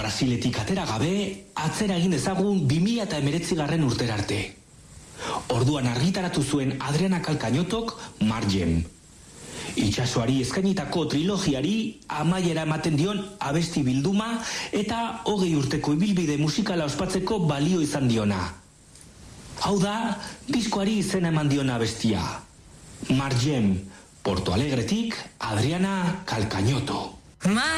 Brasiletik atera gabe, atzera egin ezagun 2019 urtera arte. Orduan argitaratu zuen Adriana Calcañotok Margem. Itxasoari eskainitako trilogiari amaiera ematen dion abesti bilduma eta 20 urteko ibilbide musikala ospatzeko balio izan diona. Hau da, diskoari izena eman diona abestia. Margem, Porto Alegretik Adriana Calcañoto.